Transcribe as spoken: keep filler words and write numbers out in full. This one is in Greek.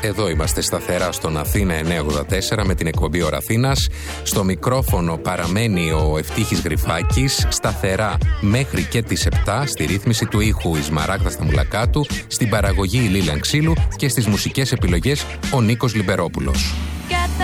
Εδώ είμαστε σταθερά στον Αθήνα εννιακόσια ογδόντα τέσσερα με την εκπομπή Ώρα Αθήνας. Στο μικρόφωνο παραμένει ο Ευτύχης Γρυφάκης, σταθερά μέχρι και τις επτά, στη ρύθμιση του ήχου η Σμαράγδα Σταμουλακάτου, στην παραγωγή η Λίλαν Ξύλου και στις μουσικές επιλογές ο Νίκος Λιμπερόπουλος.